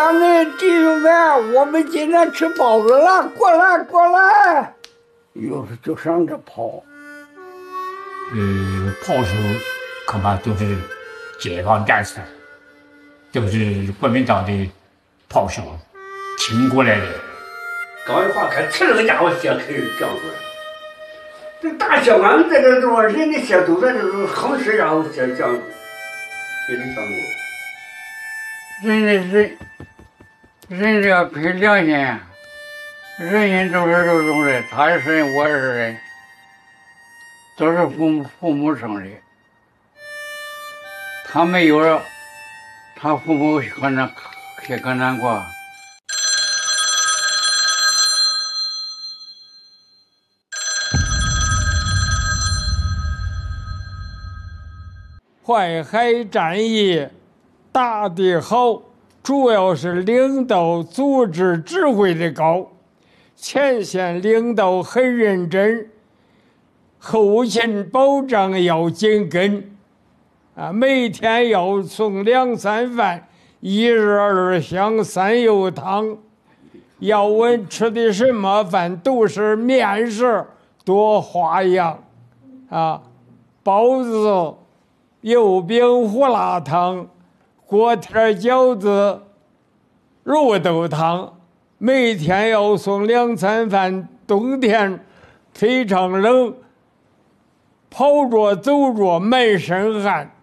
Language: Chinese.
乡的弟兄们，我们今天吃包子了，过来过来。有时就上这跑。 炮手恐怕都是解放战士，都是国民党的炮手请过来的。 刚一划开，呲了个家伙血开始掉出来。这大血管在这地方，人的血都在这种横尸家伙血降，给你上过。 人这凭良心，人人都是这种人，他是人，我是人，都是父母生的。他没有了，他父母可能也更难过。 淮海战役打得好，主要是领导组织指挥的高，前线领导很认真，后勤保障要紧跟，每天要送2、3饭，1日2香3油汤，要问吃的什么饭都是面食，多花样，包子、油饼、胡辣汤、锅贴、饺子、肉豆汤，每天要送2餐饭。冬天非常冷，跑着走着满身汗，